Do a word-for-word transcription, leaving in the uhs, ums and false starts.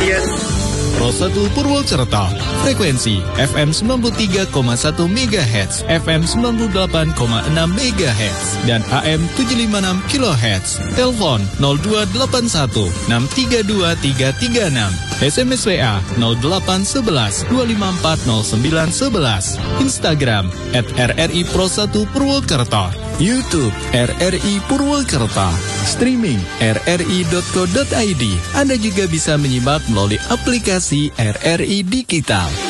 Yes. Pro satu Purwokerto, frekuensi F M sembilan puluh tiga koma satu megahertz, F M sembilan puluh delapan koma enam megahertz, dan A M tujuh lima enam kilohertz. Telepon nol dua delapan satu enam tiga dua tiga tiga enam. S M S W A nol delapan satu satu dua lima empat nol sembilan satu satu. Instagram at R R I Pro satu Purwokerto. YouTube R R I Purwokerto. Streaming r r i dot co dot i d. Anda juga bisa menyimak melalui aplikasi R R I Digital.